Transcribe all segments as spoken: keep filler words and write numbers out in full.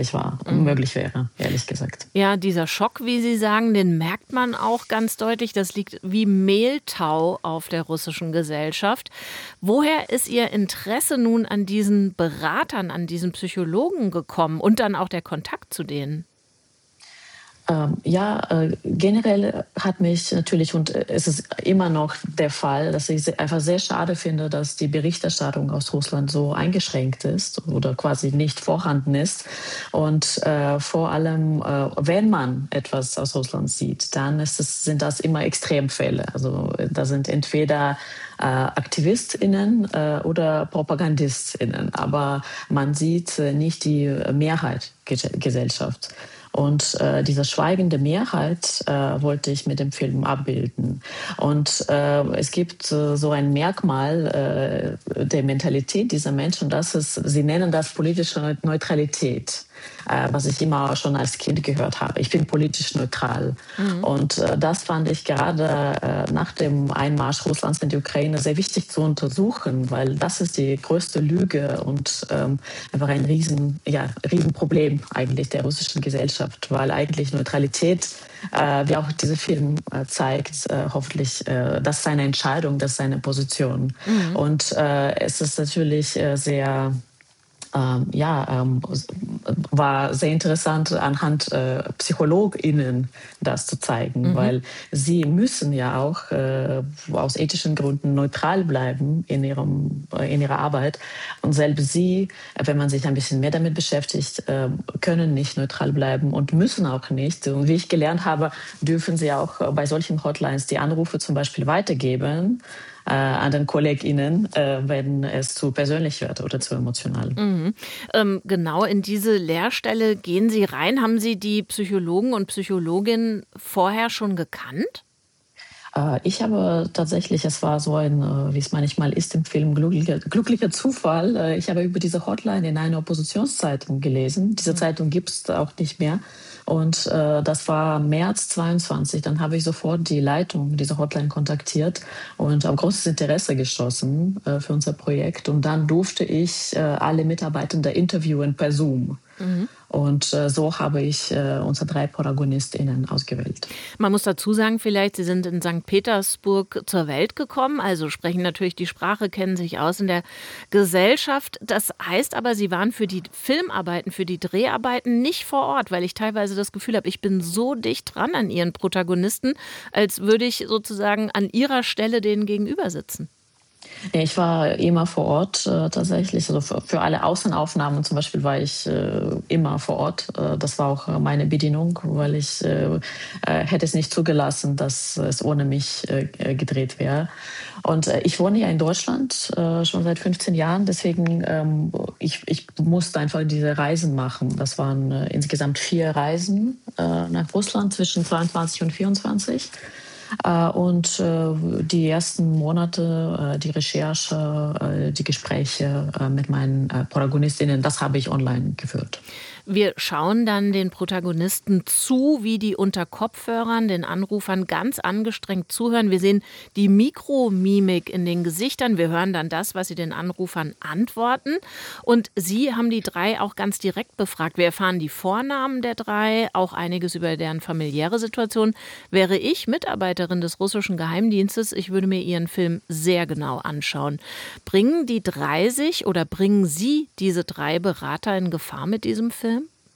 möglich war, Mhm. möglich wäre, ehrlich gesagt. Ja, dieser Schock, wie Sie sagen, den merkt man auch ganz deutlich. Das liegt wie Mehltau auf der russischen Gesellschaft. Woher ist Ihr Interesse nun an diesen Beratern, an diesen Psychologen gekommen und dann auch der Kontakt zu denen? Ähm, ja, äh, generell hat mich natürlich, und äh, es ist immer noch der Fall, dass ich se einfach sehr schade finde, dass die Berichterstattung aus Russland so eingeschränkt ist oder quasi nicht vorhanden ist. Und äh, vor allem, äh, wenn man etwas aus Russland sieht, dann ist es, sind das immer Extremfälle. Also äh, da sind entweder äh, AktivistInnen äh, oder PropagandistInnen, aber man sieht äh, nicht die Mehrheit Ge Gesellschaft. Und äh, diese schweigende Mehrheit äh, wollte ich mit dem Film abbilden. Und äh, es gibt äh, so ein Merkmal äh, der Mentalität dieser Menschen, das ist, sie nennen das politische Neutralität, äh, was ich immer schon als Kind gehört habe. Ich bin politisch neutral. Mhm. Und äh, das fand ich gerade äh, nach dem Einmarsch Russlands in die Ukraine sehr wichtig zu untersuchen, weil das ist die größte Lüge und ähm, einfach ein riesen, ja, Riesenproblem eigentlich der russischen Gesellschaft, weil eigentlich Neutralität, äh, wie auch dieser Film äh, zeigt, äh, hoffentlich, äh, das ist eine Entscheidung, das ist eine Position. Mhm. Und äh, es ist natürlich äh, sehr ähm, ja, ähm, war sehr interessant anhand äh, PsychologInnen das zu zeigen, Mhm. weil sie müssen ja auch äh, aus ethischen Gründen neutral bleiben in, ihrem, äh, in ihrer Arbeit. Und selbst sie, wenn man sich ein bisschen mehr damit beschäftigt, äh, können nicht neutral bleiben und müssen auch nicht. Und wie ich gelernt habe, dürfen sie auch bei solchen Hotlines die Anrufe zum Beispiel weitergeben äh, an den KollegInnen, äh, wenn es zu persönlich wird oder zu emotional. Mhm. Ähm, genau in diese Lehrstelle gehen Sie rein. Haben Sie die Psychologen und Psychologinnen vorher schon gekannt? Äh, ich habe tatsächlich, es war so ein, äh, wie es manchmal ist im Film, glücklicher, glücklicher Zufall. Äh, ich habe über diese Hotline in einer Oppositionszeitung gelesen. Diese Mhm. Zeitung gibt es auch nicht mehr. Und äh, das war März zweiundzwanzig. Dann habe ich sofort die Leitung dieser Hotline kontaktiert und auf großes Interesse gestoßen äh, für unser Projekt. Und dann durfte ich äh, alle Mitarbeitenden interviewen per Zoom. Mhm. Und äh, so habe ich äh, unsere drei ProtagonistInnen ausgewählt. Man muss dazu sagen vielleicht, Sie sind in Sankt Petersburg zur Welt gekommen, also sprechen natürlich die Sprache, kennen sich aus in der Gesellschaft. Das heißt aber, Sie waren für die Filmarbeiten, für die Dreharbeiten nicht vor Ort, weil ich teilweise das Gefühl habe, ich bin so dicht dran an Ihren Protagonisten, als würde ich sozusagen an Ihrer Stelle denen gegenüber sitzen. Ja, ich war immer vor Ort äh, tatsächlich. Also für, für alle Außenaufnahmen zum Beispiel war ich äh, immer vor Ort. Äh, das war auch äh, meine Bedienung, weil ich äh, äh, hätte es nicht zugelassen, dass es ohne mich äh, gedreht wäre. Und äh, ich wohne ja in Deutschland äh, schon seit fünfzehn Jahren. Deswegen ähm, ich, ich musste einfach diese Reisen machen. Das waren äh, insgesamt vier Reisen äh, nach Russland zwischen zweiundzwanzig und vierundzwanzig. Äh, und äh, die ersten Monate, äh, die Recherche, äh, die Gespräche äh, mit meinen äh, Protagonistinnen, das habe ich online geführt. Wir schauen dann den Protagonisten zu, wie die unter Kopfhörern den Anrufern ganz angestrengt zuhören. Wir sehen die Mikromimik in den Gesichtern. Wir hören dann das, was sie den Anrufern antworten. Und Sie haben die drei auch ganz direkt befragt. Wir erfahren die Vornamen der drei, auch einiges über deren familiäre Situation. Wäre ich Mitarbeiterin des russischen Geheimdienstes, ich würde mir Ihren Film sehr genau anschauen. Bringen die drei sich oder bringen Sie diese drei Berater in Gefahr mit diesem Film?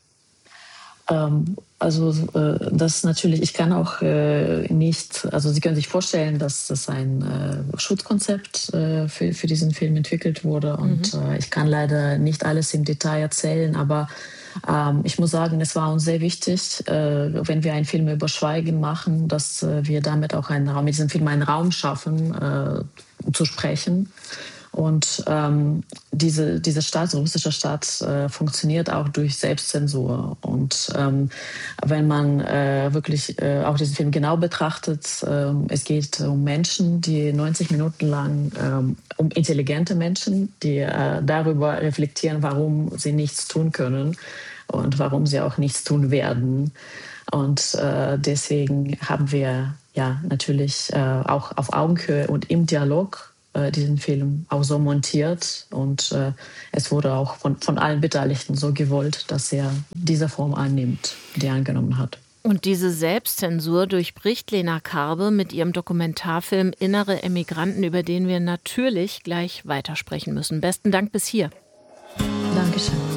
Ähm, also äh, das natürlich, ich kann auch äh, nicht, also Sie können sich vorstellen, dass das ein äh, Schutzkonzept äh, für, für diesen Film entwickelt wurde und Mhm. äh, ich kann leider nicht alles im Detail erzählen, aber ähm, ich muss sagen, es war uns sehr wichtig, äh, wenn wir einen Film über Schweigen machen, dass äh, wir damit auch einen Raum, mit diesem Film einen Raum schaffen, äh, zu sprechen. Und ähm, diese, diese Staat, so russischer Staat, äh, funktioniert auch durch Selbstzensur. Und ähm, wenn man äh, wirklich äh, auch diesen Film genau betrachtet, äh, es geht um Menschen, die neunzig Minuten lang, äh, um intelligente Menschen, die äh, darüber reflektieren, warum sie nichts tun können und warum sie auch nichts tun werden. Und äh, deswegen haben wir ja natürlich äh, auch auf Augenhöhe und im Dialog äh, diesen Film auch so montiert und äh, es wurde auch von, von allen Beteiligten so gewollt, dass er diese Form annimmt, die er angenommen hat. Und diese Selbstzensur durchbricht Lena Karbe mit ihrem Dokumentarfilm Innere Emigranten, über den wir natürlich gleich weitersprechen müssen. Besten Dank bis hier. Dankeschön.